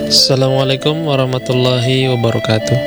Assalamualaikum warahmatullahi wabarakatuh.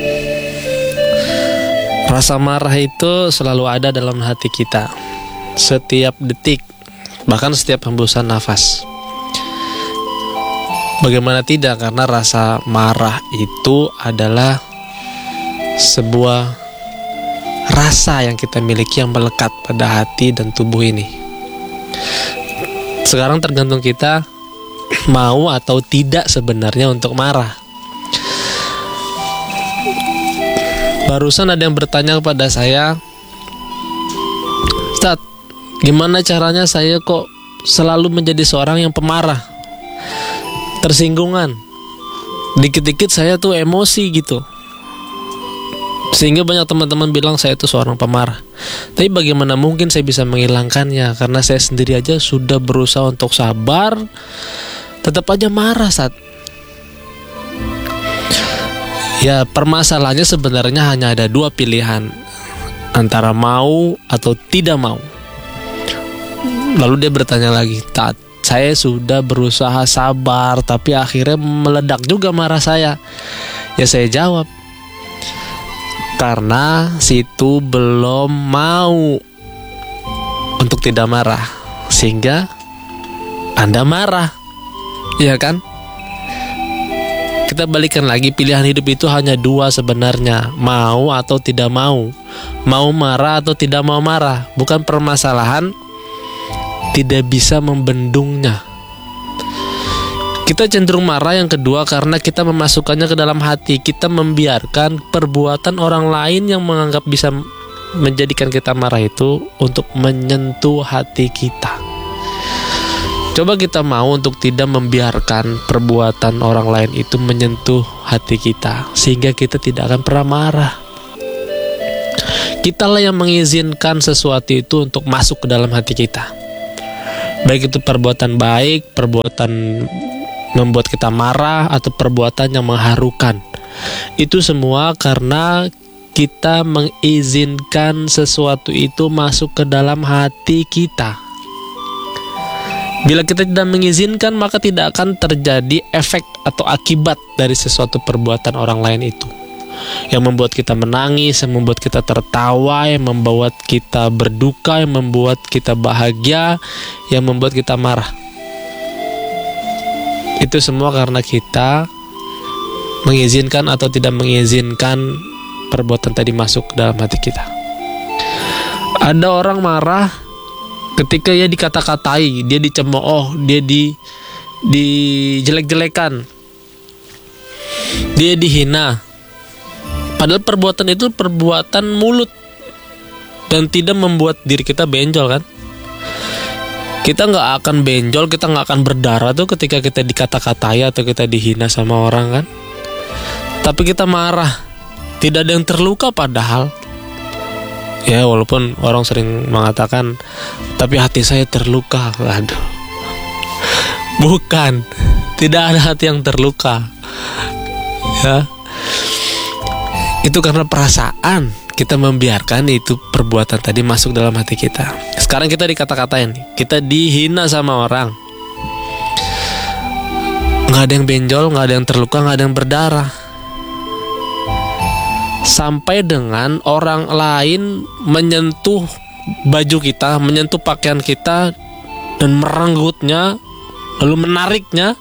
Rasa marah itu selalu ada dalam hati kita, setiap detik, bahkan setiap hembusan nafas. Bagaimana tidak, karena rasa marah itu adalah sebuah rasa yang kita miliki yang melekat pada hati dan tubuh ini. Sekarang tergantung kita mau atau tidak sebenarnya untuk marah. Barusan ada yang bertanya kepada saya, Ustaz, gimana caranya saya kok selalu menjadi seorang yang pemarah, tersinggungan, dikit-dikit saya tuh emosi gitu, sehingga banyak teman-teman bilang saya itu seorang pemarah. Tapi bagaimana mungkin saya bisa menghilangkannya, karena saya sendiri aja sudah berusaha untuk sabar, tetap aja marah saat. Ya, permasalahannya sebenarnya hanya ada dua pilihan, antara mau atau tidak mau. Lalu dia bertanya lagi, Tat, saya sudah berusaha sabar, tapi akhirnya meledak juga marah saya. Ya saya jawab, karena situ belum mau untuk tidak marah, sehingga Anda marah, ya kan? Kita balikan lagi, pilihan hidup itu hanya dua sebenarnya, mau atau tidak mau, mau marah atau tidak mau marah. Bukan permasalahan tidak bisa membendungnya. Kita cenderung marah yang kedua karena kita memasukkannya ke dalam hati. Kita membiarkan perbuatan orang lain yang menganggap bisa menjadikan kita marah itu untuk menyentuh hati kita. Coba kita mau untuk tidak membiarkan perbuatan orang lain itu menyentuh hati kita, sehingga kita tidak akan pernah marah. Kitalah yang mengizinkan sesuatu itu untuk masuk ke dalam hati kita. Baik itu perbuatan baik, perbuatan membuat kita marah, atau perbuatan yang mengharukan. Itu semua karena kita mengizinkan sesuatu itu masuk ke dalam hati kita. Bila kita tidak mengizinkan, maka tidak akan terjadi efek atau akibat dari sesuatu perbuatan orang lain itu, yang membuat kita menangis, yang membuat kita tertawa, yang membuat kita berduka, yang membuat kita bahagia, yang membuat kita marah. Itu semua karena kita mengizinkan atau tidak mengizinkan perbuatan tadi masuk ke dalam hati kita. Ada orang marah ketika dia dikata-katai, dia dicemooh, dia dijelek-jelekan, dia dihina. Padahal perbuatan itu perbuatan mulut dan tidak membuat diri kita benjol, kan? Kita nggak akan benjol, kita nggak akan berdarah tuh ketika kita dikata-katai atau kita dihina sama orang, kan? Tapi kita marah, tidak ada yang terluka padahal. Ya, walaupun orang sering mengatakan, tapi hati saya terluka. Waduh, bukan, tidak ada hati yang terluka. Ya, itu karena perasaan kita membiarkan itu perbuatan tadi masuk dalam hati kita. Sekarang kita dikata-katain, kita dihina sama orang, nggak ada yang benjol, nggak ada yang terluka, nggak ada yang berdarah. Sampai dengan orang lain menyentuh baju kita, menyentuh pakaian kita, dan merenggutnya, lalu menariknya.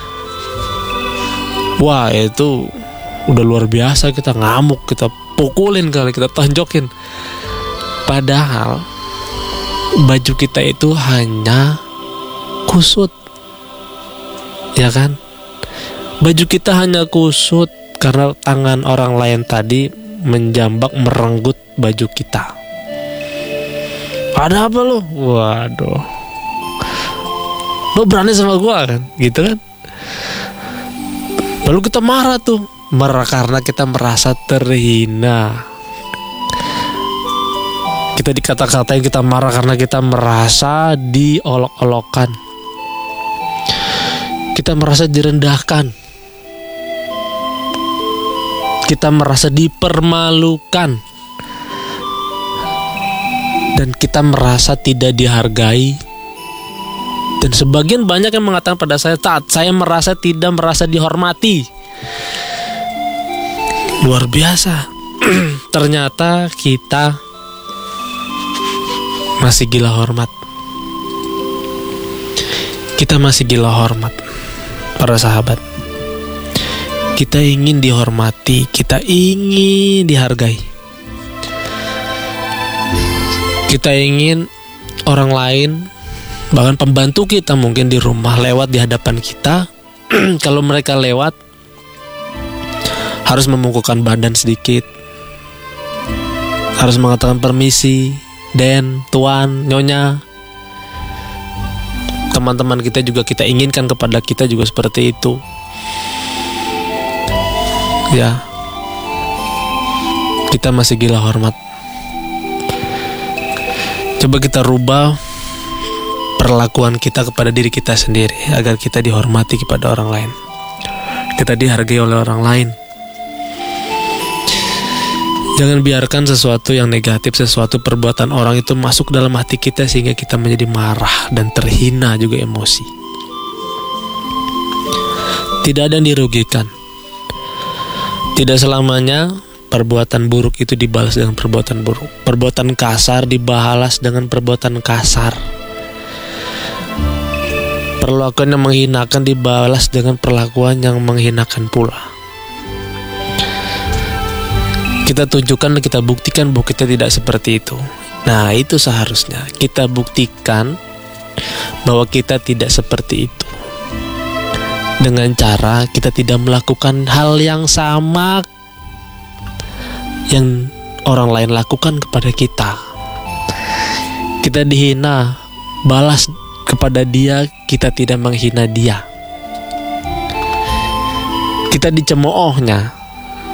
Wah, itu udah luar biasa, kita ngamuk, kita pukulin kali, kita tonjokin. Padahal baju kita itu hanya kusut, ya kan? Baju kita hanya kusut karena tangan orang lain tadi menjambak, merenggut baju kita. Ada apa lo? Waduh, lo berani sama gua, kan? Gitu kan? Lalu kita marah tuh, marah karena kita merasa terhina. Kita dikata-katain, kita marah karena kita merasa diolok-olokan, kita merasa direndahkan, kita merasa dipermalukan, dan kita merasa tidak dihargai Dan sebagian banyak yang mengatakan pada saya, "Tat, saya tidak merasa dihormati." Luar biasa. Ternyata kita masih gila hormat. Kita masih gila hormat, para sahabat. Kita ingin dihormati, kita ingin dihargai. Kita ingin orang lain, bahkan pembantu kita mungkin di rumah lewat di hadapan kita, kalau mereka lewat harus memungkukkan badan sedikit, harus mengatakan permisi, Den, Tuan, Nyonya. Teman-teman kita juga kita inginkan kepada kita juga seperti itu. Ya, kita masih gila hormat. Coba kita rubah perlakuan kita kepada diri kita sendiri agar kita dihormati kepada orang lain, kita dihargai oleh orang lain. Jangan biarkan sesuatu yang negatif, sesuatu perbuatan orang itu masuk dalam hati kita sehingga kita menjadi marah dan terhina juga emosi. Tidak ada yang dirugikan. Tidak selamanya perbuatan buruk itu dibalas dengan perbuatan buruk. Perbuatan kasar dibalas dengan perbuatan kasar. Perlakuan yang menghinakan dibalas dengan perlakuan yang menghinakan pula. Kita tunjukkan dan kita buktikan bahwa kita tidak seperti itu. Nah, itu seharusnya kita buktikan bahwa kita tidak seperti itu dengan cara kita tidak melakukan hal yang sama yang orang lain lakukan kepada kita. Kita dihina, balas kepada dia, kita tidak menghina dia. Kita dicemoohnya,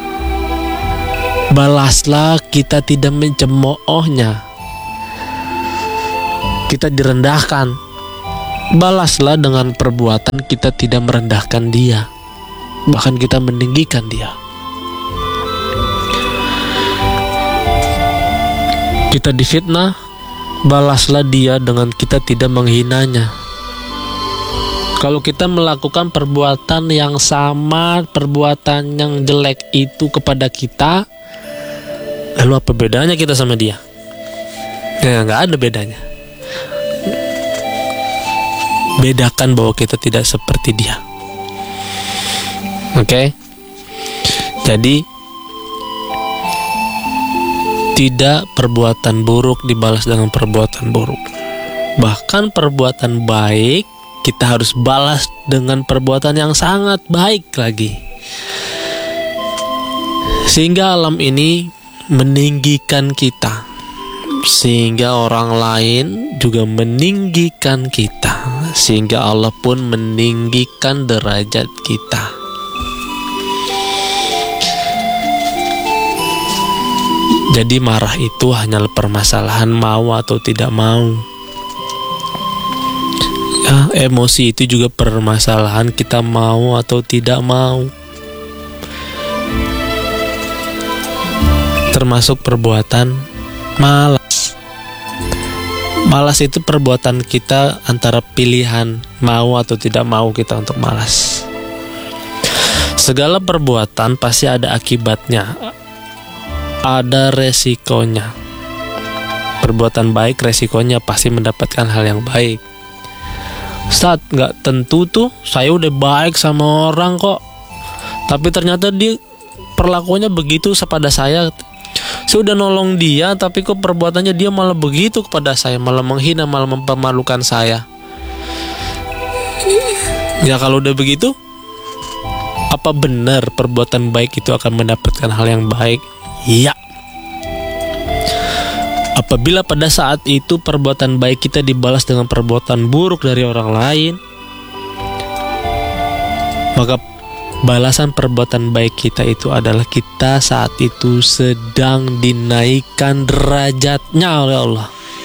balaslah, kita tidak mencemoohnya. Kita direndahkan, balaslah dengan perbuatan kita tidak merendahkan dia, bahkan kita meninggikan dia. Kita difitnah, balaslah dia dengan kita tidak menghinanya. Kalau kita melakukan perbuatan yang sama, perbuatan yang jelek itu kepada kita, lalu apa bedanya kita sama dia? Ya, nggak ada bedanya. Bedakan bahwa kita tidak seperti dia. Oke? Jadi tidak perbuatan buruk dibalas dengan perbuatan buruk. Bahkan perbuatan baik kita harus balas dengan perbuatan yang sangat baik lagi. Sehingga alam ini meninggikan kita, sehingga orang lain juga meninggikan kita, sehingga Allah pun meninggikan derajat kita. Jadi marah itu hanyalah permasalahan mau atau tidak mau. Ya, emosi itu juga permasalahan kita mau atau tidak mau. Termasuk perbuatan malas. Malas itu perbuatan kita antara pilihan mau atau tidak mau kita untuk malas. Segala perbuatan pasti ada akibatnya, ada resikonya. Perbuatan baik resikonya pasti mendapatkan hal yang baik. Ustaz, gak tentu tuh, saya udah baik sama orang kok, tapi ternyata dia perlakuannya begitu kepada saya. Saya udah nolong dia, tapi kok perbuatannya dia malah begitu kepada saya, malah menghina, malah mempermalukan saya. Ya kalau udah begitu, apa benar perbuatan baik itu akan mendapatkan hal yang baik? Iya. Apabila pada saat itu perbuatan baik kita dibalas dengan perbuatan buruk dari orang lain, maka balasan perbuatan baik kita itu adalah kita saat itu sedang dinaikkan derajatnya oleh Allah.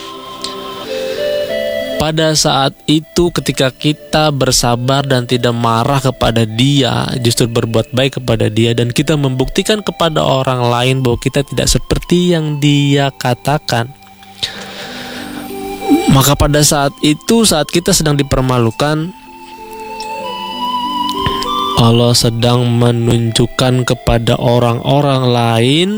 Pada saat itu ketika kita bersabar dan tidak marah kepada dia, justru berbuat baik kepada dia, dan kita membuktikan kepada orang lain bahwa kita tidak seperti yang dia katakan, Maka pada saat itu, saat kita sedang dipermalukan, Allah sedang menunjukkan kepada orang-orang lain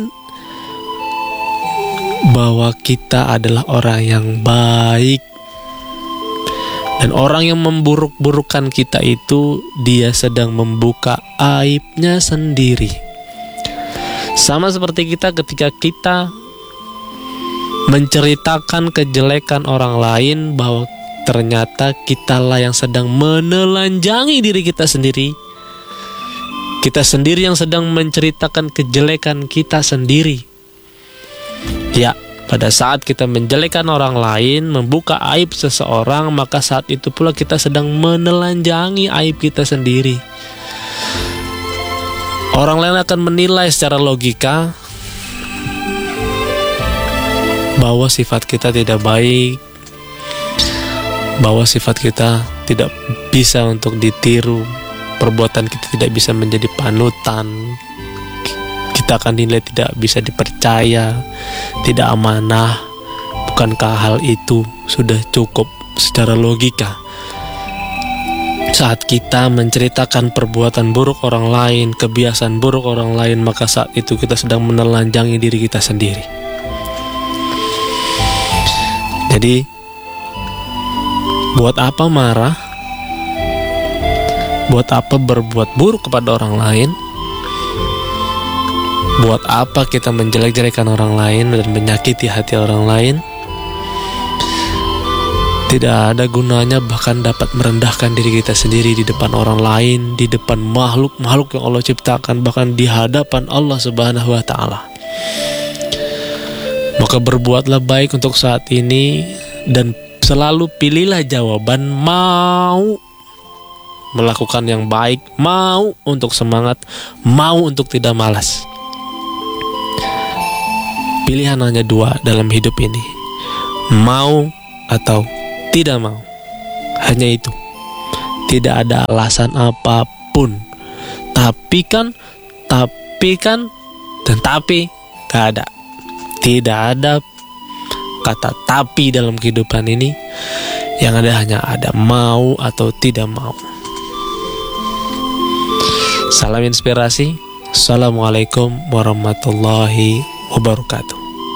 bahwa kita adalah orang yang baik. Dan orang yang memburuk-burukan kita itu, dia sedang membuka aibnya sendiri. Sama seperti kita ketika kita menceritakan kejelekan orang lain, bahwa ternyata kitalah yang sedang menelanjangi diri kita sendiri. Kita sendiri yang sedang menceritakan kejelekan kita sendiri. Ya, pada saat kita menjelekkan orang lain, membuka aib seseorang, maka saat itu pula kita sedang menelanjangi aib kita sendiri. Orang lain akan menilai secara logika bahwa sifat kita tidak baik, bahwa sifat kita tidak bisa untuk ditiru, perbuatan kita tidak bisa menjadi panutan, kita akan dinilai tidak bisa dipercaya, tidak amanah. Bukankah hal itu sudah cukup secara logika? Saat kita menceritakan perbuatan buruk orang lain, kebiasaan buruk orang lain, maka saat itu kita sedang menelanjangi diri kita sendiri. Jadi, buat apa marah? Buat apa berbuat buruk kepada orang lain? Buat apa kita menjelek-jelekan orang lain dan menyakiti hati orang lain? Tidak ada gunanya, bahkan dapat merendahkan diri kita sendiri di depan orang lain, di depan makhluk-makhluk yang Allah ciptakan, bahkan di hadapan Allah Subhanahu wa Ta'ala. Maka berbuatlah baik untuk saat ini, dan selalu pilihlah jawaban mau melakukan yang baik, mau untuk semangat, mau untuk tidak malas. Pilihan hanya dua dalam hidup ini, mau atau tidak mau. Hanya itu. Tidak ada alasan apapun. Tapi kan, dan tapi gak ada. Tidak ada kata tapi dalam kehidupan ini. Yang ada hanya ada mau atau tidak mau. Salam inspirasi. Assalamualaikum warahmatullahi wabarakatuh.